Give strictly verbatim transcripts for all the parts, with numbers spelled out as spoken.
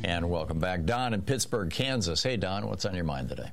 And welcome back. Don in Pittsburgh, Kansas. Hey, Don, what's on your mind today?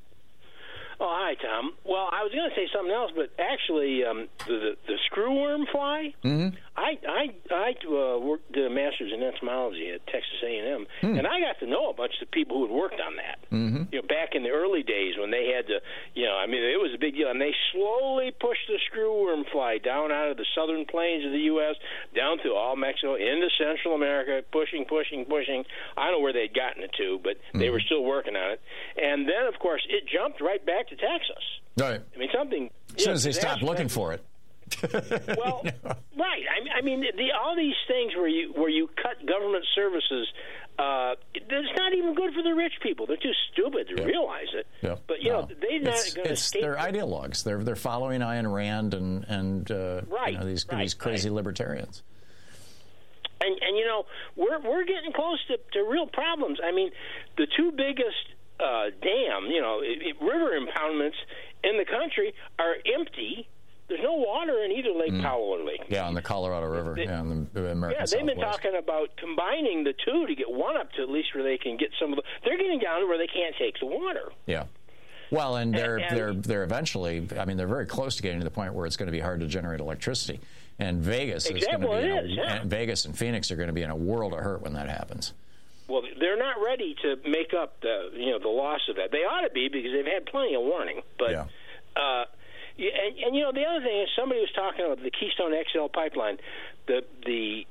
Oh, hi, Tom. Well, I was going to say something else, but actually, um, the, the the screwworm fly. Mm-hmm. I I I uh, worked did a master's in entomology at Texas A and M, mm. and I got to know a bunch of people who had worked on that. Mm-hmm. You know, back in the early days when they had to, you know, I mean, it was a big deal, and they slowly pushed the screwworm fly down out of the southern plains of the U S down through all Mexico into Central America, pushing, pushing, pushing. I don't know where they'd gotten it to, but mm-hmm. they were still working on it. And then, of course, it jumped right back to Texas. Right. I mean, something. As soon as they stopped looking for it. Well, yeah. right. I, I mean, the, all these things where you where you cut government services, uh, it's not even good for the rich people. They're too stupid to yeah. realize it. Yeah. But you no. know, they're not going to escape. They're it. ideologues. They're they're following Ayn Rand and and uh, right. you know, these right. these crazy right. libertarians. And and you know, we're we're getting close to, to real problems. I mean, the two biggest uh, dam, you know, it, it, river impoundments in the country are empty. There's no water in either Lake mm. Powell or Lake. Yeah, on the Colorado River. They, yeah, in the American Yeah, they've been Southwest. talking about combining the two to get one up to at least where they can get some of the. They're getting down to where they can't take the water. Yeah. Well, and they're and, and, they're they're eventually. I mean, they're very close to getting to the point where it's going to be hard to generate electricity. And Vegas exactly, is going to be. It in is, a, yeah. and Vegas and Phoenix are going to be in a world of hurt when that happens. Well, they're not ready to make up the you know the loss of that. They ought to be because they've had plenty of warning. But yeah. uh, and, and you know the other thing is somebody was talking about the Keystone X L pipeline. The the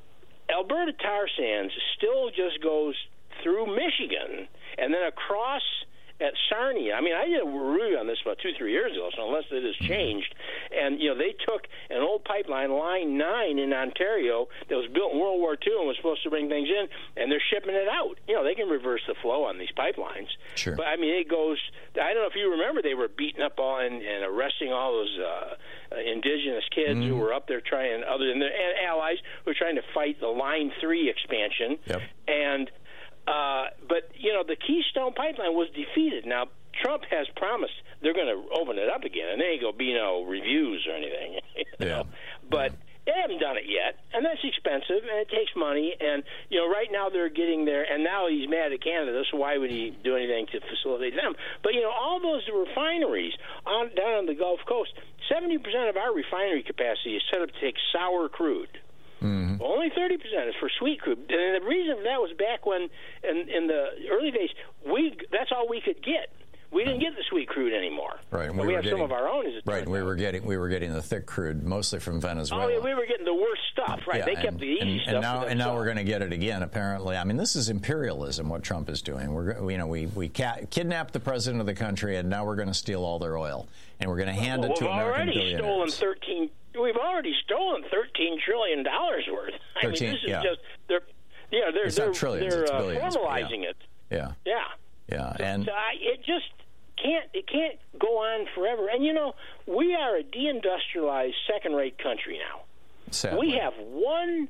Alberta tar sands still just goes through Michigan and then across at Sarnia. I mean, I did a review on this about two, three years ago, so unless it has changed. And, you know, they took an old pipeline, Line nine in Ontario, that was built in World War Two and was supposed to bring things in, and they're shipping it out. You know, they can reverse the flow on these pipelines. Sure. But, I mean, it goes, I don't know if you remember, they were beating up all and, and arresting all those uh, uh, indigenous kids mm. who were up there trying, other than their and allies, who were trying to fight the Line three expansion. Yep. And Uh, but, you know, the Keystone Pipeline was defeated. Now, Trump has promised they're going to open it up again, and there ain't going to be no reviews or anything. You know? Yeah. But they haven't done it yet, and that's expensive, and it takes money. And, you know, right now they're getting there, and now he's mad at Canada, so why would he do anything to facilitate them? But, you know, all those refineries on, down on the Gulf Coast, seventy percent of our refinery capacity is set up to take sour crude. Mm-hmm. Only thirty percent is for sweet crude. And the reason for that was back when, in, in the early days, we that's all we could get. We didn't get the sweet crude anymore. Right. And we, we have getting, some of our own. As it right. We out. were getting we were getting the thick crude mostly from Venezuela. Oh, yeah, we were getting the worst stuff. Right. Yeah, they kept and, the easy and, stuff. And now, and now stuff. we're going to get it again. Apparently, I mean, this is imperialism. What Trump is doing. We're you know we we ca- kidnapped the president of the country, and now we're going to steal all their oil, and we're going to hand well, it to we've American already billionaires. Stolen thirteen. We've already stolen thirteen trillion dollars worth. I thirteen, mean, this is yeah. just they're yeah they're it's they're, not trillions, they're it's uh, billions, formalizing yeah. it. Yeah. Yeah. Yeah. So, and so I, it just can't it can't go on forever. And you know, we are a deindustrialized, second-rate country now. sadly. We have one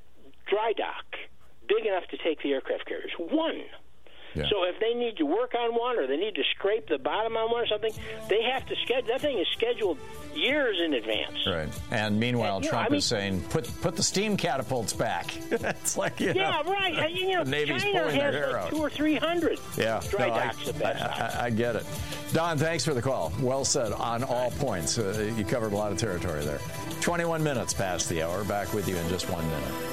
dry dock big enough to take the aircraft carriers. One. Yeah. So if they need to work on one or they need to scrape the bottom on one or something, they have to schedule. That thing is scheduled years in advance. Right. And meanwhile, and, Trump know, I mean, is saying, put put the steam catapults back. It's like, you yeah, know, right. And, you know, the Navy's China pulling has their hair like out. two or three hundred yeah. dry no, docks I, at best. I, I, I get it. Don, thanks for the call. Well said on all points. Uh, you covered a lot of territory there. twenty-one minutes past the hour. Back with you in just one minute.